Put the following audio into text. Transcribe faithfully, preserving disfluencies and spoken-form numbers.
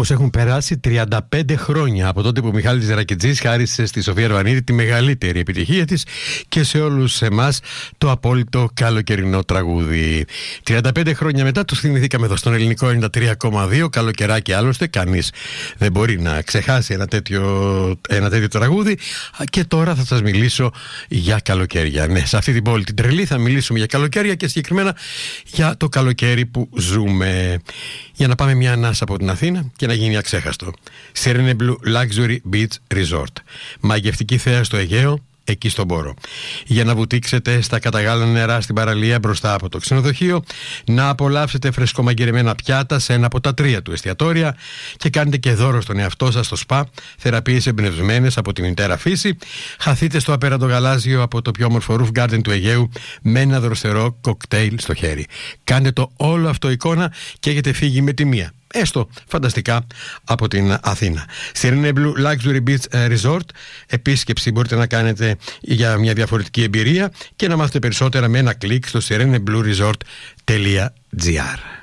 Όμως έχουν περάσει τριάντα πέντε χρόνια από τότε που ο Μιχάλης Ρακιτζής χάρισε στη Σοφία Αρβανίτη τη μεγαλύτερη επιτυχία της και σε όλους εμάς το απόλυτο καλοκαιρινό τραγούδι. τριάντα πέντε χρόνια μετά το θυμηθήκαμε εδώ στον Ελληνικό ενενήντα τρία κόμμα δύο. Καλοκαιράκι άλλωστε, κανείς δεν μπορεί να ξεχάσει ένα τέτοιο, ένα τέτοιο τραγούδι. Και τώρα θα σας μιλήσω για καλοκαίρια. Ναι, σε αυτή την πόλη την τρελή θα μιλήσουμε για καλοκαίρια και συγκεκριμένα για το καλοκαίρι που ζούμε. Για να πάμε μια ανάσα από την Αθήνα και να γίνει αξέχαστο. Serene Blue Luxury Beach Resort. Μαγευτική θέα στο Αιγαίο, εκεί στον Πόρο. Για να βουτήξετε στα καταγάλανα νερά στην παραλία μπροστά από το ξενοδοχείο, να απολαύσετε φρεσκομαγειρεμένα πιάτα σε ένα από τα τρία του εστιατόρια και κάνετε και δώρο στον εαυτό σας στο σπα θεραπείες εμπνευσμένες από τη μητέρα φύση. Χαθείτε στο απέραντο γαλάζιο από το πιο όμορφο roof garden του Αιγαίου με ένα δροσερό κοκτέιλ στο χέρι. Κάντε το όλο αυτό εικόνα και έχετε φύγει με τη μία, έστω φανταστικά, από την Αθήνα. Serene Blue Luxury Beach Resort. Επίσκεψη μπορείτε να κάνετε για μια διαφορετική εμπειρία και να μάθετε περισσότερα με ένα κλικ στο serene blue resort τελεία gr.